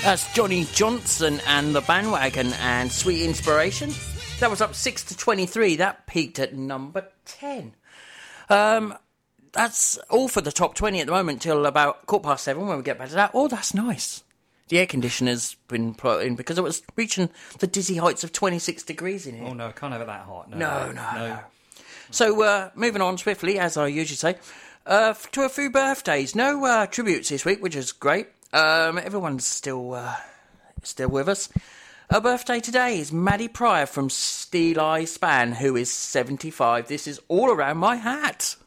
That's Johnny Johnson and the Bandwagon and Sweet Inspiration. That was up 6 to 23. That peaked at number 10. That's all for the top 20 at the moment till about 7:15 when we get back to that. Oh, that's nice. The air conditioner's been put in because it was reaching the dizzy heights of 26 degrees in here. Oh, no, can't have it that hot. No. So, moving on swiftly, as I usually say, to a few birthdays. No tributes this week, which is great. Everyone's still with us. Her birthday today is Maddie Pryor from Steel Eye Span, who is 75. This is All Around My Hat.